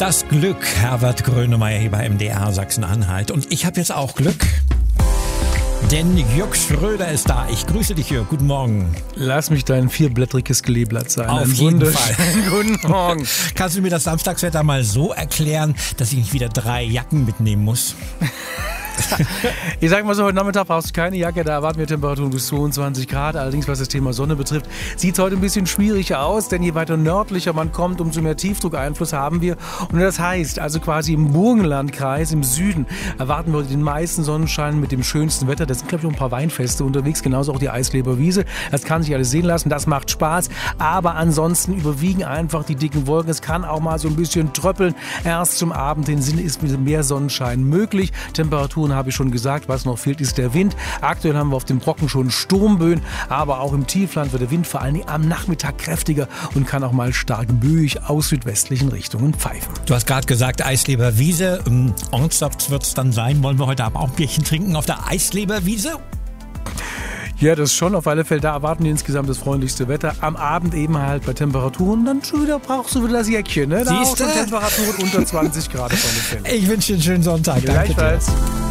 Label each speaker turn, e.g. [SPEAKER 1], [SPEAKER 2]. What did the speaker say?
[SPEAKER 1] Das Glück, Herbert Grönemeyer hier bei MDR Sachsen-Anhalt. Und ich habe jetzt auch Glück, denn Jörg Schröder ist da. Ich grüße dich, Jörg. Guten Morgen.
[SPEAKER 2] Lass mich dein vierblättriges Kleeblatt sein.
[SPEAKER 1] Auf jeden Fall.
[SPEAKER 2] Guten Morgen.
[SPEAKER 1] Kannst du mir das Samstagswetter mal so erklären, dass ich nicht wieder 3 Jacken mitnehmen muss?
[SPEAKER 2] Ich sage mal so, heute Nachmittag brauchst du keine Jacke, da erwarten wir Temperaturen bis 22 Grad. Allerdings, was das Thema Sonne betrifft, sieht es heute ein bisschen schwieriger aus, denn je weiter nördlicher man kommt, umso mehr Tiefdruckeinfluss haben wir. Und das heißt, also quasi im Burgenlandkreis im Süden erwarten wir heute den meisten Sonnenschein mit dem schönsten Wetter. Da sind, glaube ich, noch ein paar Weinfeste unterwegs, genauso auch die Eisleber Wiese. Das kann sich alles sehen lassen, das macht Spaß. Aber ansonsten überwiegen einfach die dicken Wolken. Es kann auch mal so ein bisschen tröppeln. Erst zum Abend hin ist mit mehr Sonnenschein möglich. Temperaturen habe ich schon gesagt, was noch fehlt, ist der Wind. Aktuell haben wir auf dem Brocken schon Sturmböen, aber auch im Tiefland wird der Wind vor allem am Nachmittag kräftiger und kann auch mal stark böig aus südwestlichen Richtungen pfeifen.
[SPEAKER 1] Du hast gerade gesagt, Eisleber Wiese. Ernsthaft wird es dann sein. Wollen wir heute Abend auch ein Bierchen trinken auf der Eisleber Wiese?
[SPEAKER 2] Ja, das schon. Auf alle Fälle, da erwarten wir insgesamt das freundlichste Wetter. Am Abend eben halt bei Temperaturen, dann schon wieder brauchst du wieder das Jäckchen. Ne? Da auch schon Temperaturen unter 20 Grad auf alle Fälle.
[SPEAKER 1] Ich wünsche dir einen schönen Sonntag.
[SPEAKER 2] Danke dir.